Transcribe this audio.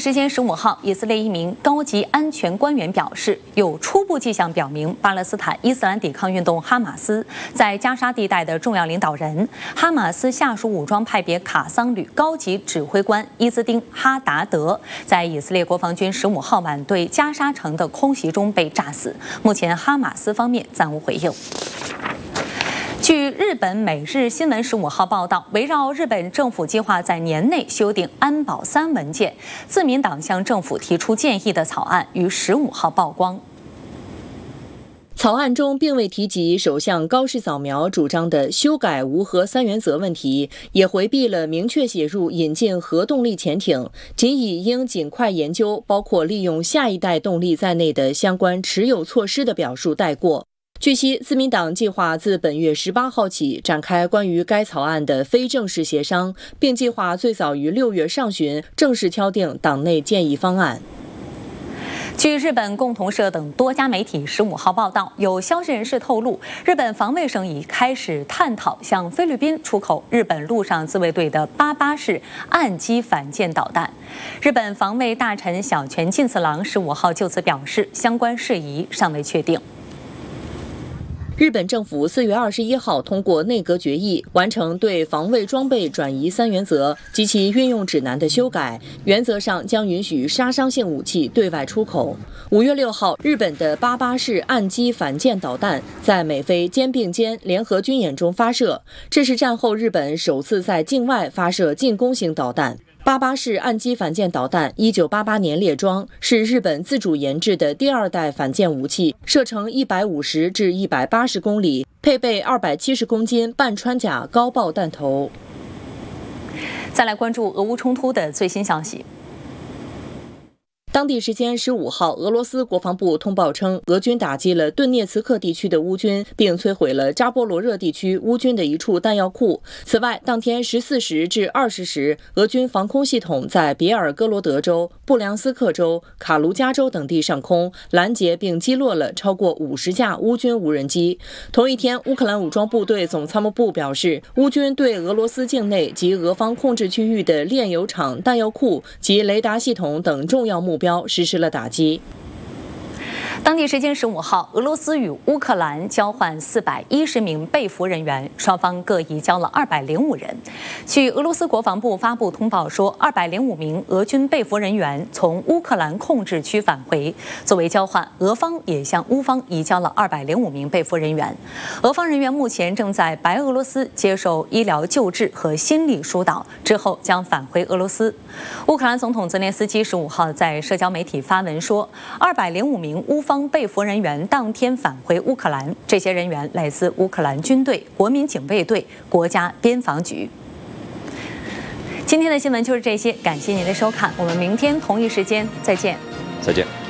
时间15号，以色列一名高级安全官员表示，有初步迹象表明，巴勒斯坦伊斯兰抵抗运动哈马斯在加沙地带的重要领导人、哈马斯下属武装派别卡桑旅高级指挥官伊兹丁·哈达德，在以色列国防军15号晚对加沙城的空袭中被炸死。目前，哈马斯方面暂无回应。据日本每日新闻15号报道，围绕日本政府计划在年内修订安保3文件，自民党向政府提出建议的草案于15号曝光。 草案中并未提及首相高市早苗主张的修改无核3原则问题，也回避了明确写入引进核动力潜艇，仅以应尽快研究包括利用下一代动力在内的相关持有措施的表述带过。据悉，自民党计划自本月18号起展开关于该草案的非正式协商，并计划最早于6月上旬正式敲定党内建议方案。 据日本共同社等多家媒体15号报道，有消息人士透露，日本防卫省已开始探讨向菲律宾出口日本陆上自卫队的88式岸基反舰导弹。日本防卫大臣小泉进次郎15号就此表示，相关事宜尚未确定。 日本政府4月21号通过内阁决议，完成对防卫装备转移3原则及其运用指南的修改，原则上将允许杀伤性武器对外出口。5月6号，日本的88式岸基反舰导弹在美菲肩并肩联合军演中发射，这是战后日本首次在境外发射进攻型导弹。88式岸基反舰导弹1988年列装，是日本自主研制的第2代反舰武器，射程150至180公里，配备270公斤半穿甲高爆弹头。 再来关注俄乌冲突的最新消息。 当地时间15号，俄罗斯国防部通报称，俄军打击了顿涅茨克地区的乌军，并摧毁了扎波罗热地区乌军的一处弹药库。此外，当天14时至20时，俄军防空系统在别尔哥罗德州、布良斯克州、卡卢加州等地上空拦截并击落了超过50架乌军无人机。同一天，乌克兰武装部队总参谋部表示，乌军对俄罗斯境内及俄方控制区域的炼油厂、弹药库及雷达系统等重要目标实施了打击。 当地时间15号，俄罗斯与乌克兰交换410名被俘人员，双方各移交了205人。据俄罗斯国防部发布通报说，205名俄军被俘人员从乌克兰控制区返回。作为交换，俄方也向乌方移交了205名被俘人员。俄方人员目前正在白俄罗斯接受医疗救治和心理疏导，之后将返回俄罗斯。乌克兰总统泽连斯基15号在社交媒体发文说，205名乌方被俘人员当天返回乌克兰，这些人员来自乌克兰军队、国民警卫队、国家边防局。今天的新闻就是这些，感谢您的收看，我们明天同一时间再见。 再见。